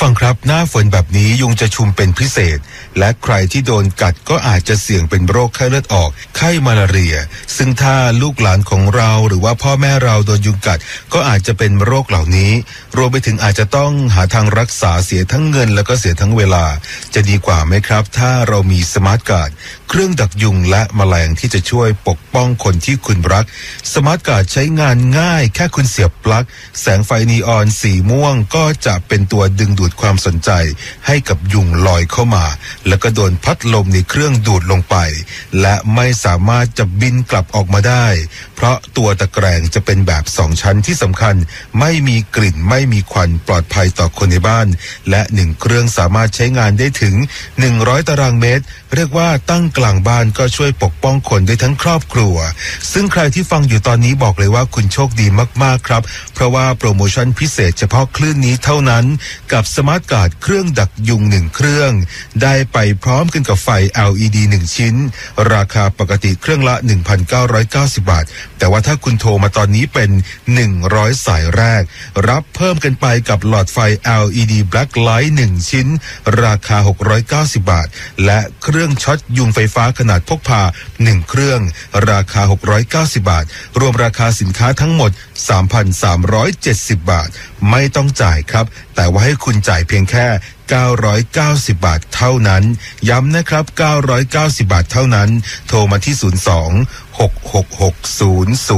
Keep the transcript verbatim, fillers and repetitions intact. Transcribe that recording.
ฟังครับหน้าฝนแบบนี้ยุงจะชุมเป็นพิเศษและใครที่โดนกัดก็อาจจะเสี่ยงเป็นโรคไข้เลือดออกไข้มาลาเรียซึ่งถ้าลูกหลานของเราหรือว่าพ่อแม่เราโดนยุงกัดก็อาจจะเป็นโรคเหล่านี้รวมไปถึงอาจจะต้องหาทางรักษาเสียทั้งเงินแล้วก็เสียทั้งเวลาจะดีกว่าไหมครับถ้าเรามีสมาร์ทการ์ดเครื่องดักยุงและแมลงที่จะช่วยปกป้องคนที่คุณรักสมาร์ทการ์ดใช้งานง่ายแค่คุณเสียบปลั๊กแสงไฟนีออนสีม่วงก็จะเป็นตัวดึงดูดความสนใจให้กับยุงลอยเข้ามาแล้วก็โดนพัดลมในเครื่องดูดลงไปและไม่สามารถจะบินกลับออกมาได้เพราะตัวตะแกรงจะเป็นแบบสองชั้นที่สำคัญไม่มีกลิ่นไม่มีควันปลอดภัยต่อคนในบ้านและหนึ่งเครื่องสามารถใช้งานได้ถึงหนึ่งร้อยตารางเมตรเรียกว่าตั้งกลางบ้านก็ช่วยปกป้องคนได้ทั้งครอบครัวซึ่งใครที่ฟังอยู่ตอนนี้บอกเลยว่าคุณโชคดีมากๆครับเพราะว่าโปรโมชั่นพิเศษเฉพาะคลื่นนี้เท่านั้นกับสมาร์ทการ์ดเครื่องดักยุงหนึ่งเครื่องได้ไปพร้อมกันกับไฟ แอล อี ดี หนึ่งชิ้นราคาปกติเครื่องละ หนึ่งพันเก้าร้อยเก้าสิบ บาทแต่ว่าถ้าคุณโทรมาตอนนี้เป็นหนึ่งร้อยสายแรกรับเพิ่มกันไปกับหลอดไฟ แอล อี ดี Black Light หนึ่งชิ้นราคาหกร้อยเก้าสิบบาทและเครื่องช็อตยุงไฟฟ้าขนาดพกพาหนึ่งเครื่องราคาหกร้อยเก้าสิบบาทรวมราคาสินค้าทั้งหมด สามพันสามร้อยเจ็ดสิบ บาทไม่ต้องจ่ายครับแต่ว่าให้คุณจ่ายเพียงแค่เก้าร้อยเก้าสิบบาทเท่านั้นย้ำนะครับเก้าร้อยเก้าสิบบาทเท่านั้นโทรมาที่ศูนย์ สอง หก หก หก ศูนย์ ศูนย์